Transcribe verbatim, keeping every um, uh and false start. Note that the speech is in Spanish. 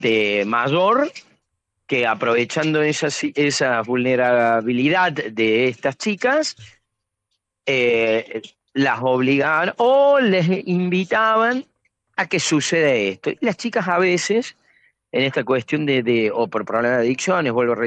de mayor que aprovechando esa, si- esa vulnerabilidad de estas chicas, eh, las obligaban o les invitaban a que suceda esto. Y las chicas a veces, en esta cuestión de, de o por problemas de adicciones, vuelvo a